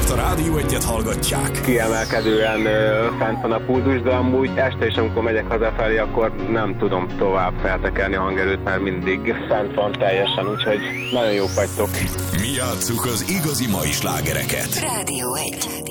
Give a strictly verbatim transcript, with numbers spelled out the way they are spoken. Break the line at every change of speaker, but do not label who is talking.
Mert a Rádió Egyet hallgatják.
Kiemelkedően ö, fent van a pulzus, de amúgy este is, amikor megyek hazafelé, akkor nem tudom tovább feltekerni a hangerőt, mert mindig fent van teljesen, úgyhogy nagyon jók vagytok.
Mi játsszuk az igazi mai slágereket.
Rádió egy.